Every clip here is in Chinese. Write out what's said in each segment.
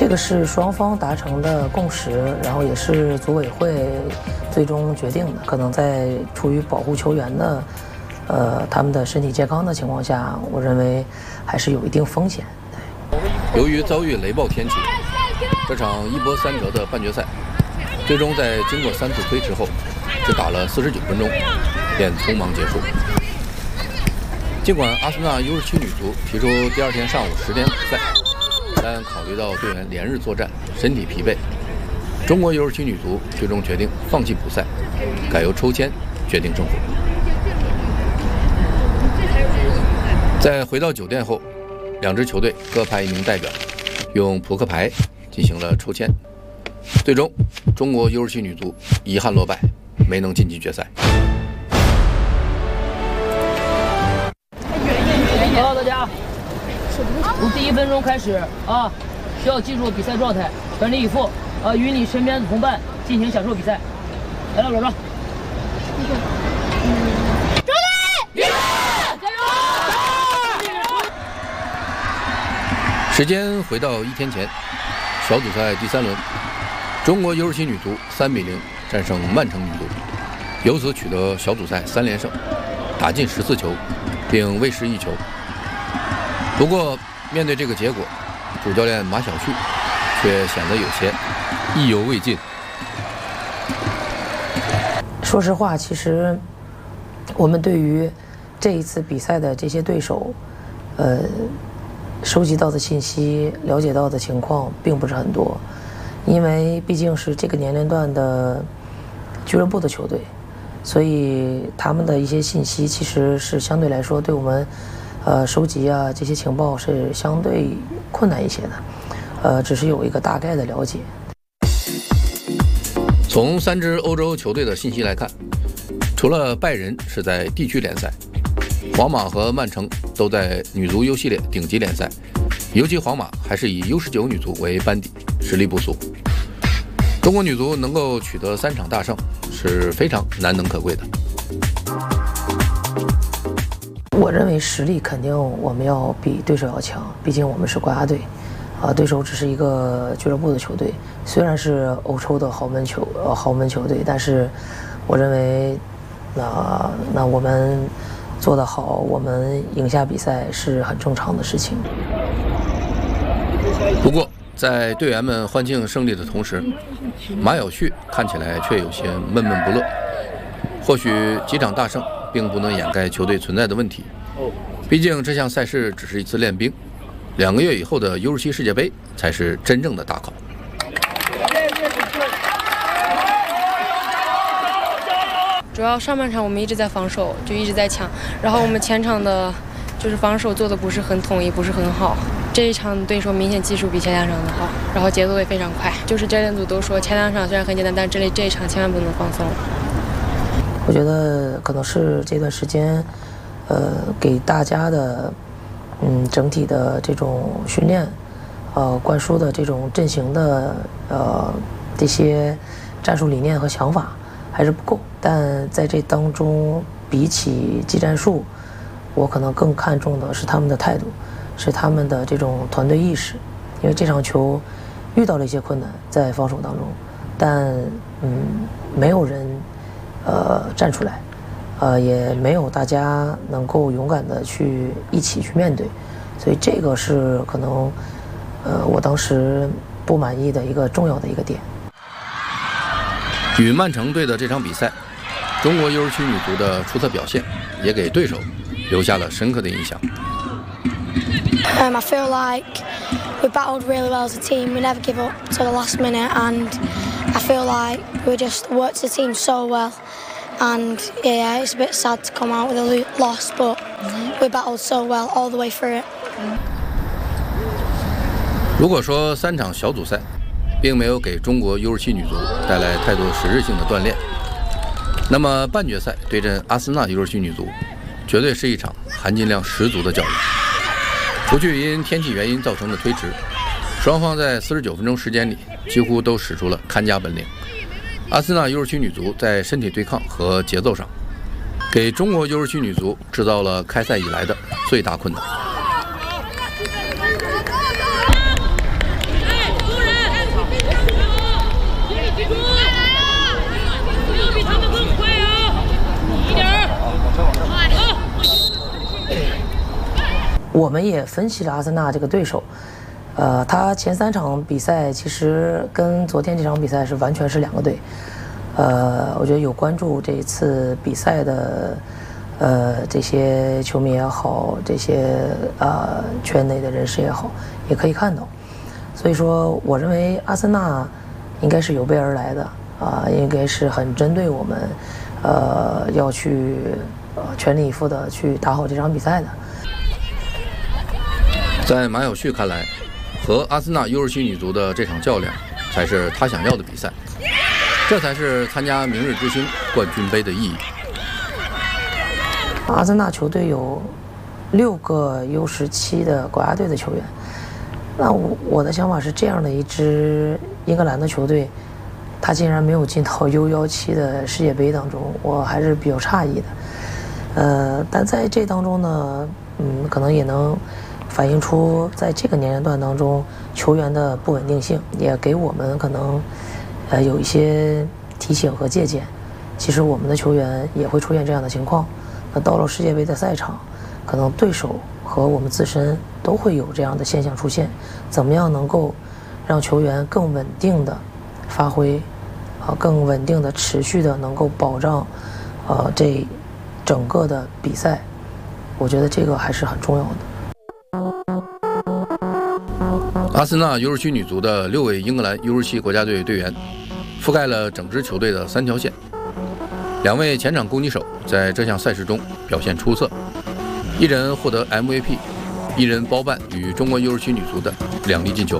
这个是双方达成的共识，然后也是组委会最终决定的。可能在出于保护球员的，他们的身体健康的情况下，我认为还是有一定风险。 由于遭遇雷暴天气，这场一波三折的半决赛，最终在经过3次推迟后，只打了49分钟，便匆忙结束。尽管阿森纳U17女足提出第2天上午10点比赛，但考虑到队员连日作战，身体疲惫，中国U17女足最终决定放弃补赛，改由抽签决定胜负。在回到酒店后，2支球队各派1名代表，用扑克牌进行了抽签。最终，中国U17女足遗憾落败，没能晋级决赛。 好，大家，从第1分钟开始啊，需要记住比赛状态，全力以赴啊，与你身边的同伴进行享受比赛。来了，老张。 注意！加油！ 时间回到1天前，小组赛第3轮，中国U17女足3比0战胜曼城女足，由此取得小组赛3连胜，打进14球，并未失1球。不过，面对这个结果，主教练马晓旭却显得有些意犹未尽。 说实话，其实我们对于这一次比赛的这些对手，收集到的信息、了解到的情况并不是很多，因为毕竟是这个年龄段的俱乐部的球队，所以他们的一些信息其实是相对来说对我们收集啊这些情报是相对困难一些的，只是有一个大概的了解。 从3支欧洲球队的信息来看，除了拜仁是在地区联赛，皇马和曼城都在女足 U 系列顶级联赛，尤其皇马还是以 U19 女足为班底，实力不俗。中国女足能够取得3场大胜是非常难能可贵的。 我认为实力肯定我们要比对手要强，毕竟我们是国家队，对手只是一个俱乐部的球队，虽然是欧洲的豪门球队，但是我认为，那我们做得好，我们赢下比赛是很正常的事情。 不过，在队员们欢庆胜利的同时，马晓旭看起来却有些闷闷不乐。或许几场大胜并不能掩盖球队存在的问题，毕竟这项赛事只是一次练兵，2个月以后的 U17世界杯才是真正的大考。 主要上半场我们一直在防守，就一直在抢，然后我们前场的就是防守做的不是很统一，不是很好。这一场对手明显技术比前2场的好，然后节奏也非常快。就是教练组都说前2场虽然很简单，但这一场千万不能放松。 我觉得可能是这段时间，给大家的，整体的这种训练，灌输的这种阵型的，这些战术理念和想法还是不够。但在这当中，比起技战术，我可能更看重的是他们的态度，是他们的这种团队意识。因为这场球遇到了一些困难在防守当中，但没有人站出来，也没有大家能够勇敢的去一起去面对，所以这个是可能我当时不满意的一个重要的一个点。 与曼城队的这场比赛，中国U17女足的出色表现也给对手留下了深刻的印象。 I feel like we battled really well as a team. We never give up to the last minute, and I feel like we just worked the team so well. And yeah, it's a bit sad to come out with a loss, but we battled so well all the way through it. 如果说3场小组赛并没有给中国 U17女足带来太多实质性的锻炼，那么半决赛对阵阿森纳 U17女足绝对是一场含金量十足的较量。除去因天气原因造成的推迟，双方在49分钟时间里几乎都使出了看家本领。阿森纳 U17女足在身体对抗和节奏上，给中国 U17女足制造了开赛以来的最大困难。 我们也分析了阿森纳这个对手，他前3场比赛其实跟昨天这场比赛是完全是2个队。我觉得有关注这一次比赛的这些球迷也好，这些圈内的人士也好，也可以看到。所以说，我认为阿森纳应该是有备而来的应该是很针对我们，要去全力以赴的去打好这场比赛的。 在马晓旭看来，和阿森纳 U17 女足的这场较量才是他想要的比赛，这才是参加明日之星冠军杯的意义。 阿森纳球队有6个 U17 的国家队的球员。那我的想法是，这样的一支英格兰的球队，他竟然没有进到 U17 的世界杯当中，我还是比较诧异的。但在这当中呢，可能也能反映出在这个年龄段当中球员的不稳定性，也给我们可能有一些提醒和借鉴。其实我们的球员也会出现这样的情况。那到了世界杯的赛场，可能对手和我们自身都会有这样的现象出现。怎么样能够让球员更稳定的发挥，更稳定的持续的能够保障这整个的比赛，我觉得这个还是很重要的。 阿森纳 U17 女足的6位英格兰 U17 国家队队员，覆盖了整支球队的3条线。2位前场攻击手在这项赛事中表现出色，一人获得 MVP， 一人包办与中国 U17 女足的2粒进球。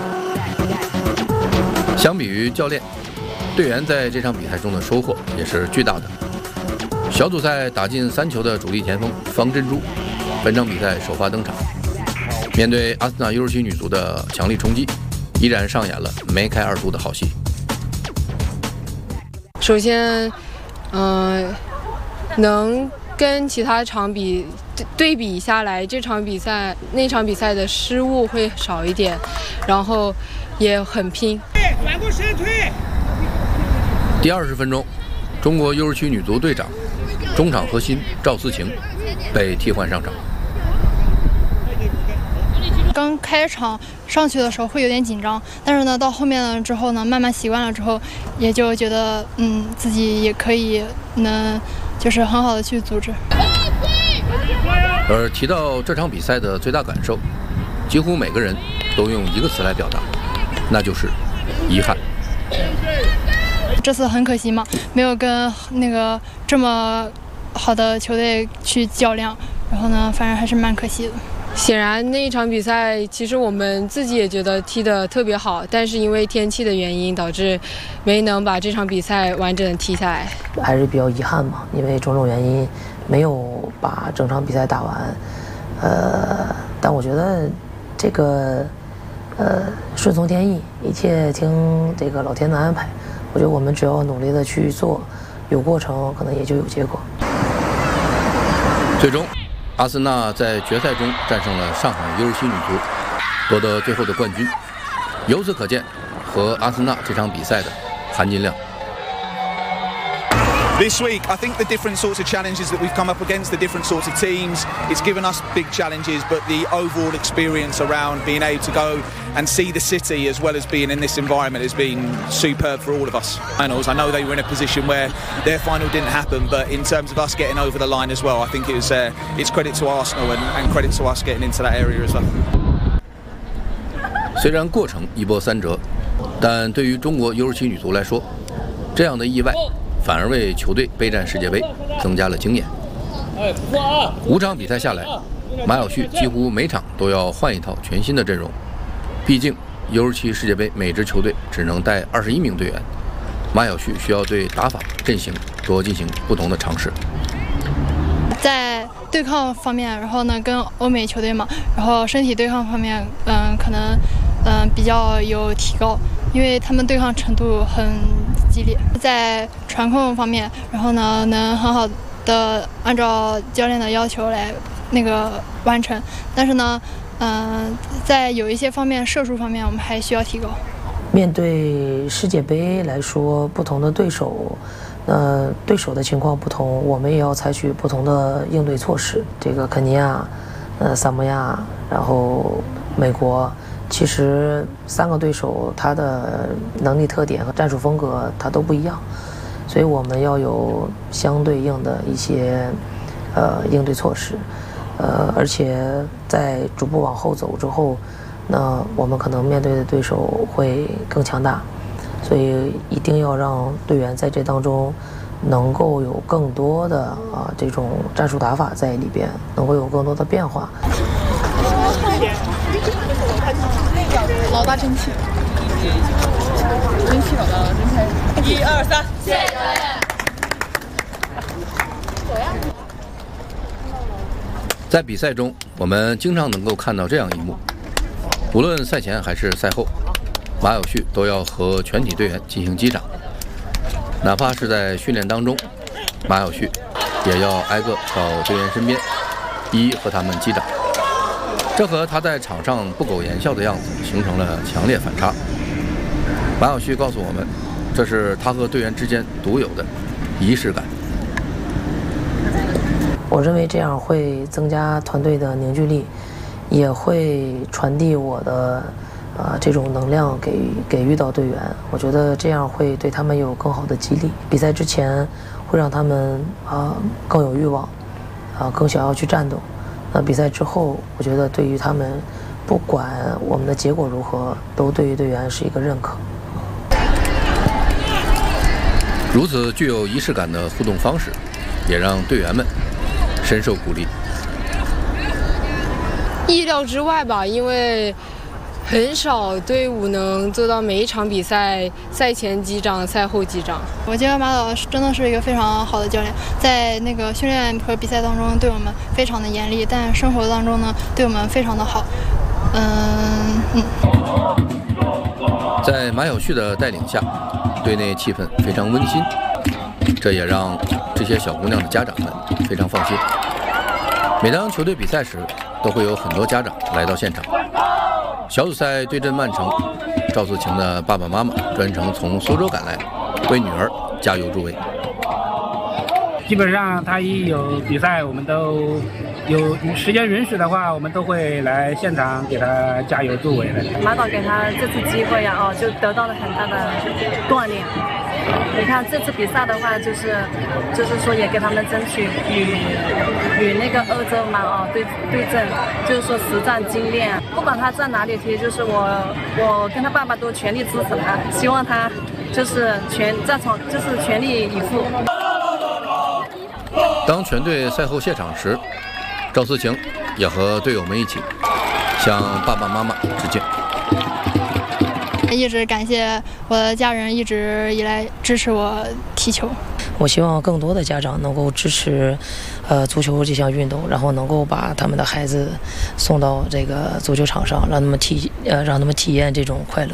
相比于教练，队员在这场比赛中的收获也是巨大的。小组赛打进3球的主力前锋方珍珠，本场比赛首发登场，面对阿森纳 U17 女足的强力冲击，依然上演了梅开2度的好戏。 首先，能跟其他场对比下来，这场比赛那场比赛的失误会少一点，然后也很拼。 转过身推。 第20分钟，中国 U17 女足队长、中场核心赵思晴被替换上场。 刚开场上去的时候会有点紧张，但是呢，到后面了之后呢，慢慢习惯了之后，也就觉得自己也可以就是很好的去组织。 而提到这场比赛的最大感受，几乎每个人都用一个词来表达，那就是遗憾。 这次很可惜嘛，没有跟这么好的球队去较量，然后呢，反正还是蛮可惜的。 显然那一场比赛，其实我们自己也觉得踢得特别好，但是因为天气的原因，导致没能把这场比赛完整的踢下来， 还是比较遗憾嘛，因为种种原因没有把整场比赛打完。但我觉得这个顺从天意，一切听这个老天的安排。我觉得我们只要努力的去做，有过程可能也就有结果。 最终，阿森纳在决赛中战胜了上海 U17 女足，夺得最后的冠军。由此可见，和阿森纳这场比赛的含金量。 This week, I think the different sorts of challenges that we've come up against, the different sorts of teams, it's given us big challenges, but the overall experience around being able to go and see the city as well as being in this environment has been superb for all of us. Finals, I know they were in a position where their final didn't happen, but in terms of us getting over the line as well, I think it's credit to Arsenal and credit to us getting into that area as well. 虽然过程一波三折，但对于中国 U17 女足来说，这样的意外反而为球队备战世界杯增加了经验。5场比赛下来，马晓旭几乎每场都要换一套全新的阵容。毕竟 U17 世界杯每支球队只能带21名队员，马晓旭需要对打法、阵型多进行不同的尝试。 在对抗方面，然后呢，跟欧美球队嘛，然后身体对抗方面，可能比较有提高，因为他们对抗程度很激烈。在传控方面，然后呢，能很好的按照教练的要求来完成，但是呢，在有一些方面射术方面，我们还需要提高。 面对世界杯来说，不同的对手。对手的情况不同，我们也要采取不同的应对措施。这个肯尼亚萨摩亚，然后美国，其实3个对手他的能力特点和战术风格他都不一样，所以我们要有相对应的一些应对措施，而且在逐步往后走之后，那我们可能面对的对手会更强大，所以一定要让队员在这当中能够有更多的这种战术打法在里边，能够有更多的变化。 老大争气，争气老大了，真开心！1、2、3，谢谢教练。 在比赛中，我们经常能够看到这样一幕：无论赛前还是赛后，马有旭都要和全体队员进行击掌。哪怕是在训练当中，马有旭也要挨个到队员身边，一一和他们击掌。这和他在场上不苟言笑的样子形成了强烈反差。马有旭告诉我们，这是他和队员之间独有的仪式感。 我认为这样会增加团队的凝聚力，也会传递我的这种能量给予到队员。我觉得这样会对他们有更好的激励。比赛之前会让他们更有欲望，更想要去战斗。那比赛之后，我觉得对于他们，不管我们的结果如何，都对于队员是一个认可。 如此具有仪式感的互动方式，也让队员们深受鼓励。 意料之外吧，因为很少队伍能做到每一场比赛赛前击掌、赛后击掌。 我觉得马老师真的是一个非常好的教练，在那个训练和比赛当中对我们非常的严厉，但生活当中呢对我们非常的好。 在马有旭的带领下，队内气氛非常温馨，这也让这些小姑娘的家长们非常放心。每当球队比赛时，都会有很多家长来到现场。小组赛对阵曼城，赵思晴的爸爸妈妈专程从苏州赶来，为女儿加油助威。 基本上他一有比赛，我们都有时间允许的话，我们都会来现场给他加油助威的。 马导给他这次机会呀，就得到了很大的锻炼。你看这次比赛的话，就是说也给他们争取与那个欧洲嘛对阵，就是说实战经验。不管他在哪里踢，就是我跟他爸爸都全力支持他，希望他就是全力以赴。 当全队赛后谢场时，赵思晴也和队友们一起向爸爸妈妈致敬。 一直感谢我的家人一直以来支持我踢球。 我希望更多的家长能够支持足球这项运动，然后能够把他们的孩子送到这个足球场上，让他们体验这种快乐。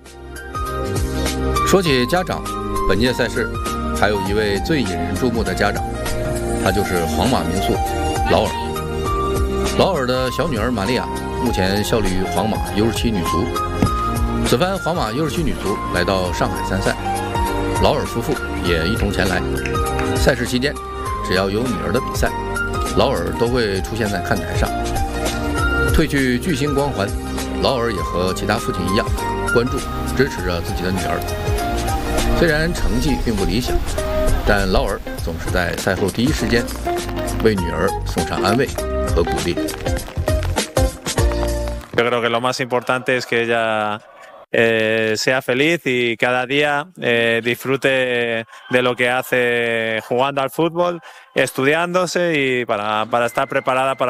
说起家长，本届赛事还有一位最引人注目的家长，他就是皇马名宿劳尔。劳尔的小女儿玛利亚目前效力于皇马 U17 女足。此番皇马 U17 女足来到上海参赛，劳尔夫妇也一同前来。赛事期间，只要有女儿的比赛，劳尔都会出现在看台上。褪去巨星光环，劳尔也和其他父亲一样，关注支持着自己的女儿。虽然成绩并不理想，但劳尔总是在赛后第一时间为女儿送上安慰和鼓励。 Yo creo que lo más importante es que ella sea feliz y cada día disfrute de lo que hace jugando al fútbol, estudiándose y para estar preparada para